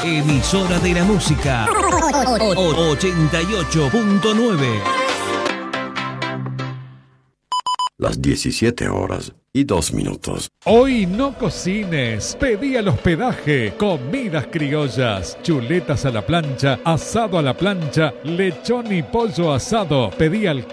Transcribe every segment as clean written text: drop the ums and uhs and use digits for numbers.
Emisora de la música 88.9. Las 17:02. Hoy no cocines, pedí al hospedaje, comidas criollas, chuletas a la plancha, asado a la plancha, lechón y pollo asado. Pedí al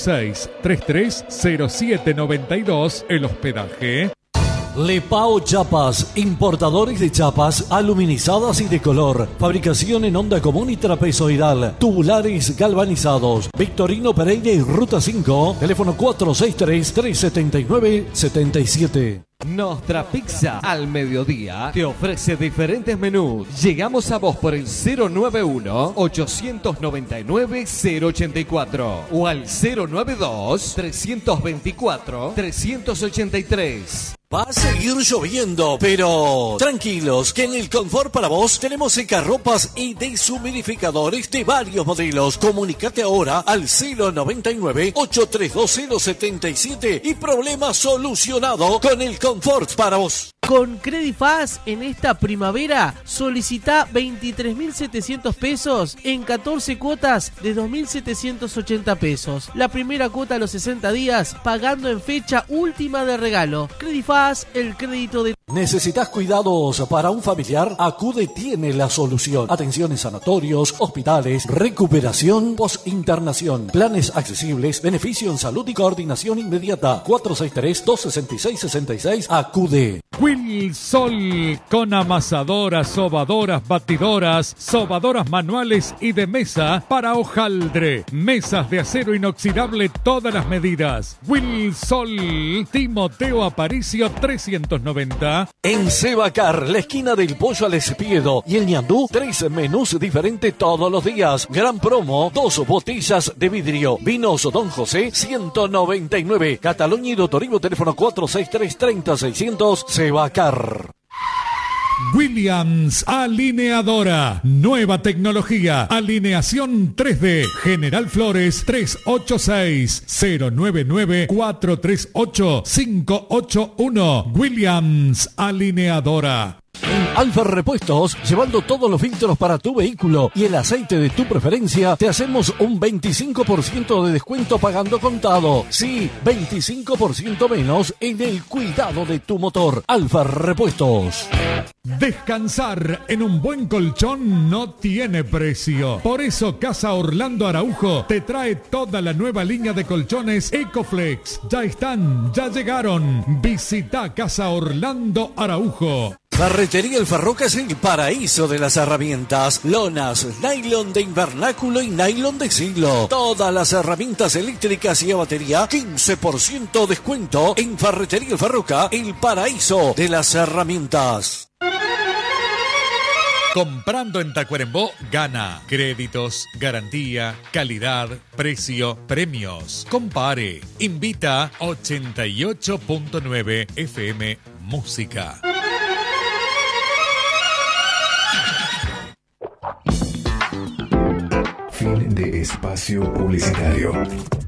46330792 el hospedaje. Lepao Chapas, importadores de chapas aluminizadas y de color, fabricación en onda común y trapezoidal, tubulares galvanizados. Victorino Pereira y Ruta 5, teléfono 463-379-77. Nuestra pizza al mediodía te ofrece diferentes menús. Llegamos a vos por el 091-899-084 o al 092-324-383. Va a seguir lloviendo, pero tranquilos, que en el Confort para vos tenemos secarropas y deshumidificadores de varios modelos. Comunicate ahora al 099-832-077 y problema solucionado con el Confort para vos. Con Credifaz en esta primavera solicita 23.700 pesos en 14 cuotas de 2.780 pesos. La primera cuota a los 60 días pagando en fecha última de regalo. Credifaz, el crédito de... ¿Necesitas cuidados para un familiar? Acude tiene la solución. Atención en sanatorios, hospitales, recuperación post-internación, planes accesibles, beneficio en salud y coordinación inmediata. 463-266-66. Acude. Wilsol, con amasadoras, sobadoras, batidoras, sobadoras manuales y de mesa para hojaldre. Mesas de acero inoxidable todas las medidas. Wilsol, Timoteo Aparicio 390. En Sebacar, la esquina del Pollo al Espiedo y el ñandú, 3 menús diferentes todos los días. Gran promo, 2 botellas de vidrio. Vinos Don José, 199. Cataluña y Dotorivo, teléfono 463-30-600. Sebacar. Williams Alineadora, nueva tecnología, alineación 3D, General Flores 386-099-438-581, Williams Alineadora. En Alfa Repuestos, llevando todos los filtros para tu vehículo y el aceite de tu preferencia, te hacemos un 25% de descuento pagando contado. Sí, 25% menos en el cuidado de tu motor. Alfa Repuestos. Descansar en un buen colchón no tiene precio. Por eso Casa Orlando Araujo te trae toda la nueva línea de colchones Ecoflex. Ya están, ya llegaron. Visita Casa Orlando Araujo. Ferretería El Farroca es el paraíso de las herramientas. Lonas, nylon de invernáculo y nylon de siglo. Todas las herramientas eléctricas y a batería, 15% descuento en Ferretería El Farroca, el paraíso de las herramientas. Comprando en Tacuarembó, gana. Créditos, garantía, calidad, precio, premios. Compare. Invita 88.9 FM Música. Fin de espacio publicitario.